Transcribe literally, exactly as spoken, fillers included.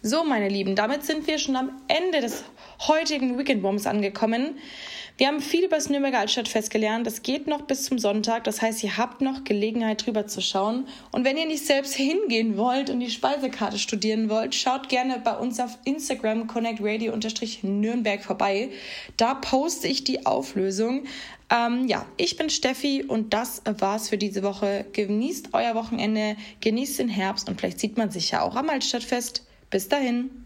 So, meine Lieben, damit sind wir schon am Ende des heutigen Weekend-Woms angekommen. Wir haben viel über das Nürnberger Altstadtfest gelernt. Das geht noch bis zum Sonntag. Das heißt, ihr habt noch Gelegenheit, drüber zu schauen. Und wenn ihr nicht selbst hingehen wollt und die Speisekarte studieren wollt, schaut gerne bei uns auf Instagram connectradio-nürnberg vorbei. Da poste ich die Auflösung. Ähm, ja, ich bin Steffi und das war's für diese Woche. Genießt euer Wochenende, genießt den Herbst und vielleicht sieht man sich ja auch am Altstadtfest. Bis dahin.